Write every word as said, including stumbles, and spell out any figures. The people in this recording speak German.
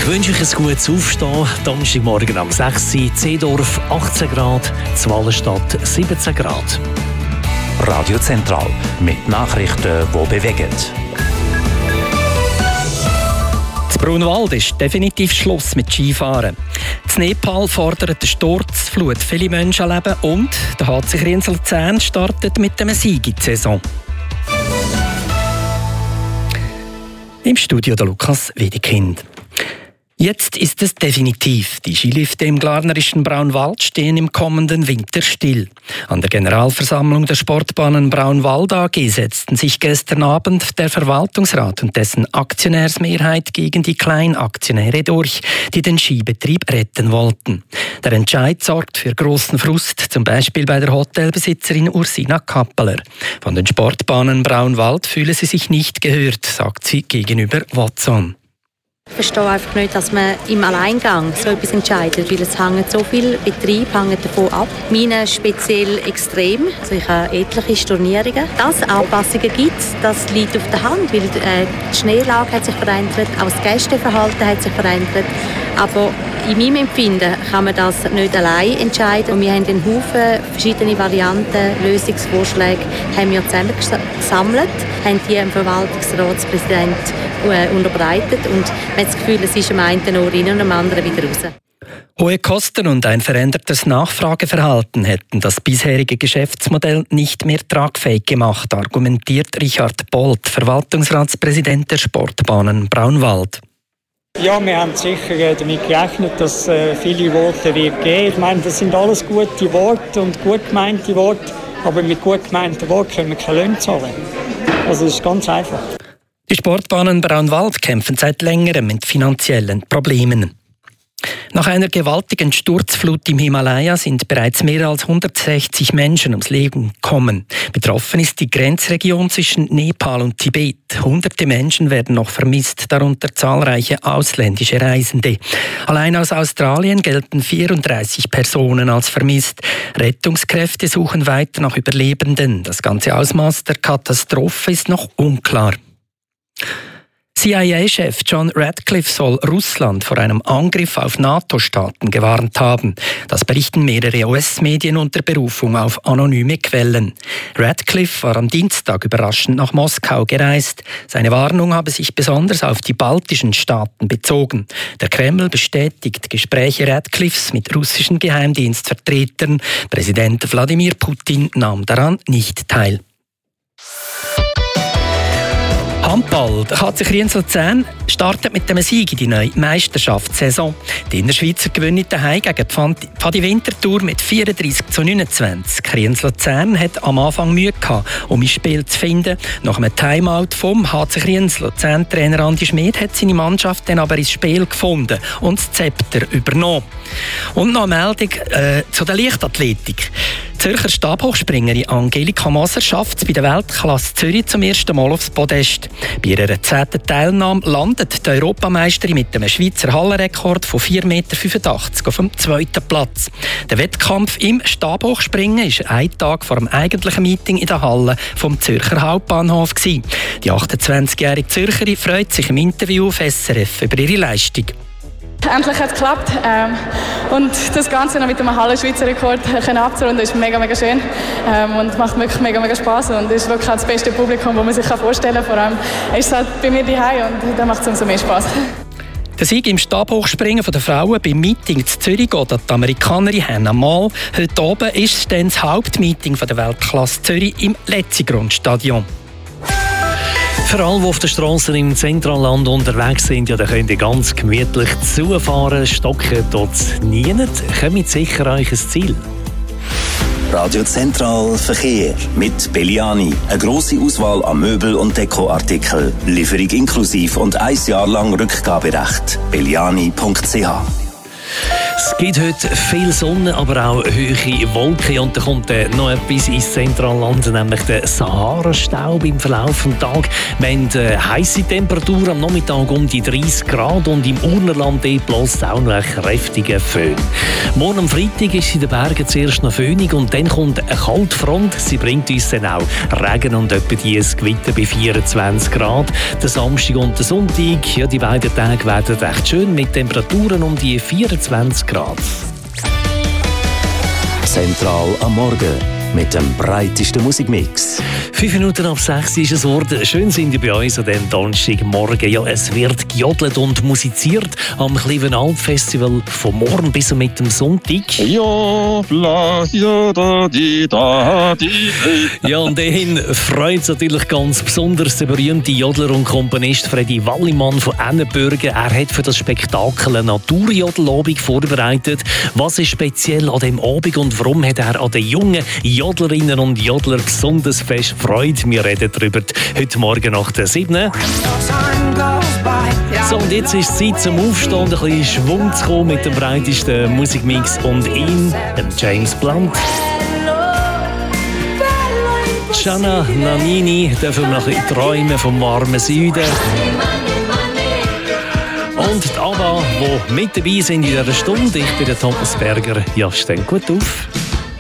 Ich wünsche euch ein gutes Aufstehen. Donnerstagmorgen am sechs Uhr, Zehdorf achtzehn Grad, Zwalenstadt siebzehn Grad. Radio Zentral mit Nachrichten, die bewegen. In Brunwald ist definitiv Schluss mit Skifahren. In Nepal fordert der Sturzflut viele Menschenleben und der H C Kriens-Luzern startet mit einem Sieg in die Saison. Im Studio der Lukas Wedekind. Jetzt ist es definitiv. Die Skilifte im glarnerischen Braunwald stehen im kommenden Winter still. An der Generalversammlung der Sportbahnen Braunwald A G setzten sich gestern Abend der Verwaltungsrat und dessen Aktionärsmehrheit gegen die Kleinaktionäre durch, die den Skibetrieb retten wollten. Der Entscheid sorgt für grossen Frust, zum Beispiel bei der Hotelbesitzerin Ursina Kappeler. Von den Sportbahnen Braunwald fühle sie sich nicht gehört, sagt sie gegenüber Watson. Ich verstehe einfach nicht, dass man im Alleingang so etwas entscheidet, weil es hängt so viel Betrieb hängt davon ab. Meine speziell extrem, also ich habe etliche Stornierungen. Dass es Anpassungen gibt, das liegt auf der Hand, weil äh, die Schneelage hat sich verändert, auch das Gästeverhalten hat sich verändert. Aber in meinem Empfinden kann man das nicht allein entscheiden. Und wir haben einen Haufen verschiedene Varianten, Lösungsvorschläge haben wir zusammengesammelt, haben die dem Verwaltungsratspräsident äh, unterbreitet und man hat das Gefühl, es ist am einen Ohr rein und am anderen wieder raus. Hohe Kosten und ein verändertes Nachfrageverhalten hätten das bisherige Geschäftsmodell nicht mehr tragfähig gemacht, argumentiert Richard Bolt, Verwaltungsratspräsident der Sportbahnen Braunwald. Ja, wir haben sicher damit gerechnet, dass es viele Worte wird geben. Ich meine, das sind alles gute Worte und gut gemeinte Worte, aber mit gut gemeinten Worten können wir keine Löhne zahlen. Also das ist ganz einfach. Die Sportbahnen Braunwald kämpfen seit längerem mit finanziellen Problemen. Nach einer gewaltigen Sturzflut im Himalaya sind bereits mehr als hundertsechzig Menschen ums Leben gekommen. Betroffen ist die Grenzregion zwischen Nepal und Tibet. Hunderte Menschen werden noch vermisst, darunter zahlreiche ausländische Reisende. Allein aus Australien gelten vierunddreißig Personen als vermisst. Rettungskräfte suchen weiter nach Überlebenden. Das ganze Ausmaß der Katastrophe ist noch unklar. C I A-Chef John Ratcliffe soll Russland vor einem Angriff auf NATO-Staaten gewarnt haben. Das berichten mehrere U S-Medien unter Berufung auf anonyme Quellen. Ratcliffe war am Dienstag überraschend nach Moskau gereist. Seine Warnung habe sich besonders auf die baltischen Staaten bezogen. Der Kreml bestätigt Gespräche Ratcliffes mit russischen Geheimdienstvertretern. Präsident Wladimir Putin nahm daran nicht teil. Handball. Der H C Kriens-Luzern startet mit einem Sieg in die neue Meisterschaftssaison. Die Innerschweizer gewinnen daheim gegen die Pfadi Winterthur mit vierunddreissig zu neunundzwanzig. Kriens-Luzern hat am Anfang Mühe gehabt, um ins Spiel zu finden. Nach einem Timeout vom H C Kriens-Luzern-Trainer Andi Schmid hat seine Mannschaft dann aber ins Spiel gefunden und das Zepter übernommen. Und noch eine Meldung äh, zu der Leichtathletik. Die Zürcher Stabhochspringerin Angelika Moser schafft es bei der Weltklasse Zürich zum ersten Mal aufs Podest. Bei ihrer zehnten Teilnahme landet die Europameisterin mit einem Schweizer Hallenrekord von vier Komma fünfundachtzig Meter auf dem zweiten Platz. Der Wettkampf im Stabhochspringen war ein Tag vor dem eigentlichen Meeting in der Halle vom Zürcher Hauptbahnhof. Die achtundzwanzigjährige Zürcherin freut sich im Interview auf S R F über ihre Leistung. Endlich hat es geklappt ähm, und das Ganze noch mit einem Hallen-Schweizer Rekord abzurunden, ist mega, mega schön ähm, und macht wirklich mega, mega Spass und ist wirklich das beste Publikum, das man sich vorstellen kann. Vor allem ist es halt bei mir daheim und dann macht es umso mehr Spass. Der Sieg im Stabhochspringen der Frauen beim Meeting in Zürich geht an die Amerikanerin Hannah Mal. Heute oben ist dann das Hauptmeeting der Weltklasse Zürich im Letzigrund-Stadion. Für alle, die auf den Strassen im Zentralland unterwegs sind, ja, da könnt ihr ganz gemütlich zufahren, stocken dort nie. Kommt sicher euch ein Ziel. Radio Zentral Verkehr mit Belliani. Eine grosse Auswahl an Möbel- und Dekoartikeln. Lieferung inklusiv und ein Jahr lang Rückgaberecht. belliani punkt c h. Es gibt heute viel Sonne, aber auch hohe Wolken. Und da kommt äh, noch etwas ins Zentralland, nämlich der Sahara-Staub im Verlauf des Tages. Wir haben äh, heisse Temperatur am Nachmittag um die dreißig Grad und im Urnerland bläst auch noch ein kräftiger Föhn. Morgen am Freitag ist in den Bergen zuerst noch föhnig und dann kommt eine Kaltfront. Sie bringt uns dann auch Regen und etwa dieses Gewitter bei vierundzwanzig Grad. Der Samstag und der Sonntag, ja, die beiden Tage werden recht schön mit Temperaturen um die vierundzwanzig Grad. Zentral am Morgen mit dem breitesten Musikmix. Fünf Minuten ab sechs ist es Ort. Schön sind ihr bei uns an diesem Donnerstagmorgen. Ja, es wird gejodelt und musiziert am Clivenalp Festival von morgen bis mit dem Sonntag. Ja, und dahin freut es natürlich ganz besonders der berühmte Jodler und Komponist Freddy Wallimann von Ennenbürgen. Er hat für das Spektakel eine Naturjodelabend vorbereitet. Was ist speziell an dem Abend und warum hat er an den jungen Jodlerinnen und Jodler besonders fest Freude? Wir reden darüber heute Morgen nach der sieben. So, und jetzt ist es Zeit zum Aufstehen, ein bisschen Schwung zu kommen mit dem breitesten Musikmix und ihn, dem James Blunt. Gianna Nannini, dürfen wir noch ein bisschen träumen vom warmen Süden. Und die ABBA, die mit dabei sind in dieser Stunde. Ich bin der Thomas Berger. Ja, steht gut auf.